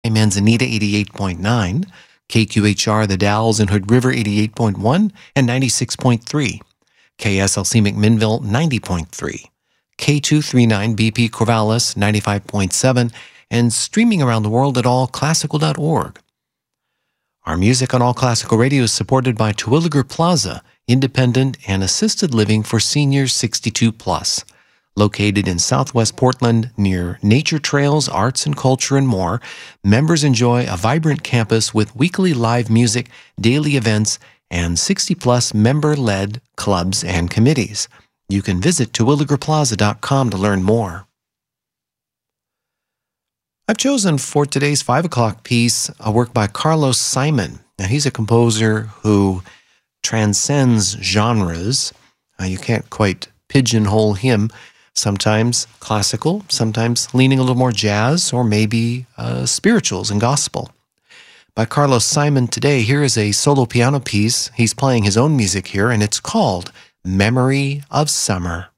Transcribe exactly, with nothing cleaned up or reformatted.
Manzanita eighty-eight point nine, K Q H R The Dalles in Hood River eighty-eight point one and ninety-six point three, K S L C McMinnville ninety point three, K two thirty-nine B P Corvallis ninety-five point seven, and streaming around the world at all classical dot org. Our music on All Classical Radio is supported by Terwilliger Plaza, independent and assisted living for seniors sixty-two plus. Located in southwest Portland near nature trails, arts and culture, and more, members enjoy a vibrant campus with weekly live music, daily events, and sixty plus member-led clubs and committees. You can visit terwilliger plaza dot com to learn more. I've chosen for today's five o'clock piece a work by Carlos Simon. Now, he's a composer who transcends genres. Uh, you can't quite pigeonhole him. Sometimes classical, sometimes leaning a little more jazz, or maybe uh, spirituals and gospel. By Carlos Simon today, here is a solo piano piece. He's playing his own music here, and it's called Memory of Summer.